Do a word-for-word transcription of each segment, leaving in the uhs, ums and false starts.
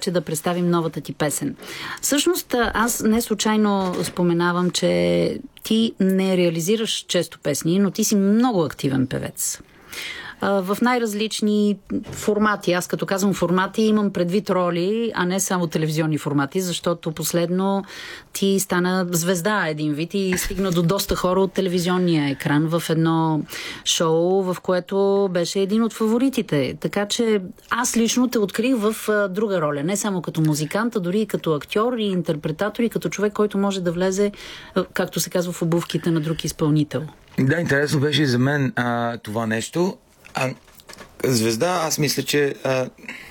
вече да представим новата ти песен. Всъщност, аз не случайно споменавам, че ти не реализираш често песни, но ти си много активен певец. В най-различни формати. Аз като казвам формати, имам предвид роли, а не само телевизионни формати, защото последно ти стана звезда един вид и стигна до доста хора от телевизионния екран в едно шоу, в което беше един от фаворитите. Така че аз лично те открих в друга роля. Не само като музикант, а дори и като актьор и интерпретатор и като човек, който може да влезе, както се казва, в обувките на друг изпълнител. Да, интересно беше и за мен а, това нещо. А, звезда, аз мисля, че а,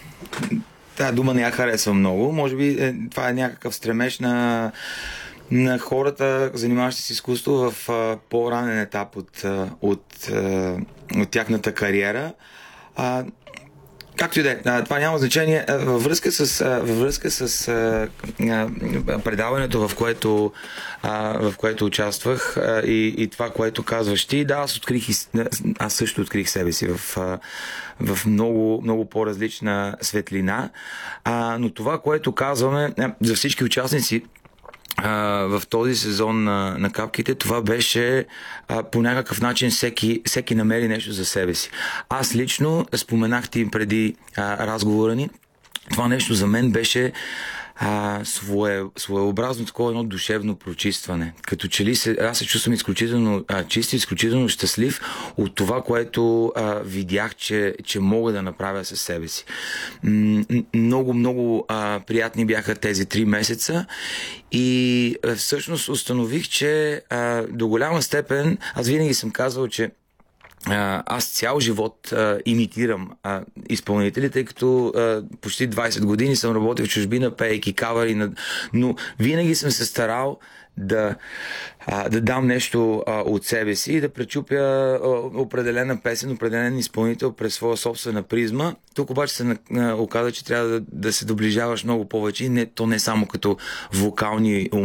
тази дума не я харесвам много. Може би е, това е някакъв стремеж на, на хората, занимаващи се с изкуство в а, по-ранен етап от, а, от, а, от тяхната кариера. А, Както и да е, това няма значение. Във връзка с, във връзка с а, а, предаването, в което, а, в което участвах а, и, и това, което казваш ти, да, аз, открих, аз също открих себе си в, а, в много, много по-различна светлина. А, но това, което казваме за всички участници Uh, в този сезон на, на капките, това беше uh, по някакъв начин всеки, всеки намери нещо за себе си. Аз лично споменах ти преди uh, разговора ни, това нещо за мен беше а, свое, своеобразно такова едно душевно прочистване. Като че ли се, аз се чувствам изключително а, чист, изключително щастлив от това, което а, видях, че, че мога да направя със себе си. М- много, много а, приятни бяха тези три месеца и а, всъщност установих, че а, до голяма степен, аз винаги съм казвал, че аз цял живот а, имитирам а, изпълнители, тъй като а, почти двайсет години съм работил в чужбина, пеейки кавъри, но винаги съм се старал да, а, да дам нещо а, от себе си и да пречупя а, определена песен, определен изпълнител през своя собствена призма. Тук обаче се а, оказа, че трябва да, да се доближаваш много повече и не, то не само като вокални